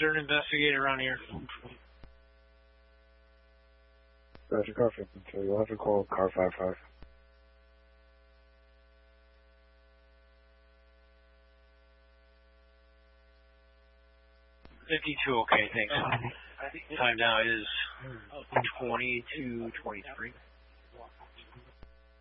there an investigator around here? Roger, car 52. You'll have to call car 55. 52, okay, thanks. Time now is 22:23.